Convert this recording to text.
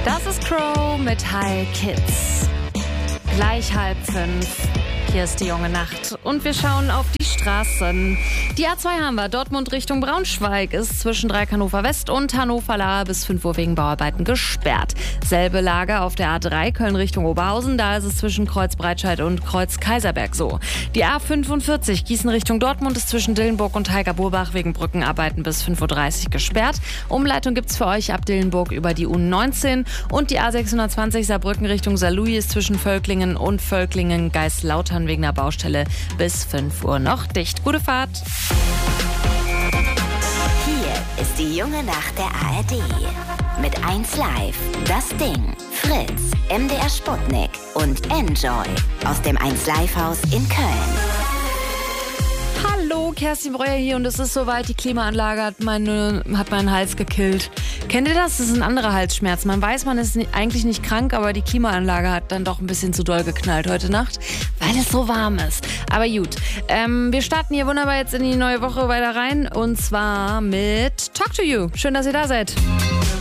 Das ist Crow mit Hi Kids. Gleich 4:30. Hier ist die junge Nacht und wir schauen auf die Straßen. Die A2 haben wir. Dortmund Richtung Braunschweig ist zwischen Dreieck Hannover West und Hannover-Lahr bis 5 Uhr wegen Bauarbeiten gesperrt. Selbe Lage auf der A3 Köln Richtung Oberhausen. Da ist es zwischen Kreuz Breitscheid und Kreuz Kaiserberg so. Die A45 Gießen Richtung Dortmund ist zwischen Dillenburg und Heiger-Burbach wegen Brückenarbeiten bis 5:30 Uhr gesperrt. Umleitung gibt's für euch ab Dillenburg über die U19. Und die A620 Saarbrücken Richtung Saarlouis ist zwischen Völklingen und Völklingen-Geislautern wegen der Baustelle bis 5 Uhr noch dicht. Gute Fahrt. Hier ist die junge Nacht der ARD. Mit 1 Live, Das Ding, Fritz, MDR Sputnik und Enjoy aus dem 1 Live Haus in Köln. Hallo, Kerstin Breuer hier und es ist soweit, die Klimaanlage hat meinen Hals gekillt. Kennt ihr das? Das ist ein anderer Halsschmerz. Man weiß, man ist eigentlich nicht krank, aber die Klimaanlage hat dann doch ein bisschen zu doll geknallt heute Nacht, weil es so warm ist. Aber gut, wir starten hier wunderbar jetzt in die neue Woche weiter rein und zwar mit Talk to You. Schön, dass ihr da seid.